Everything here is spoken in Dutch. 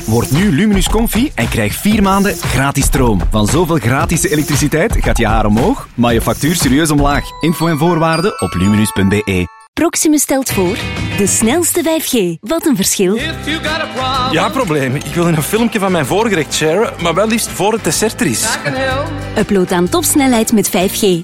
Word nu Luminus Comfy en krijg 4 maanden gratis stroom. Van zoveel gratis elektriciteit gaat je haar omhoog, maar je factuur serieus omlaag. Info en voorwaarden op luminus.be. Proximus stelt voor de snelste 5G. Wat een verschil. Ja, probleem. Ik wil een filmpje van mijn voorgerecht sharen, maar wel liefst voor het dessert er is. Upload aan topsnelheid met 5G.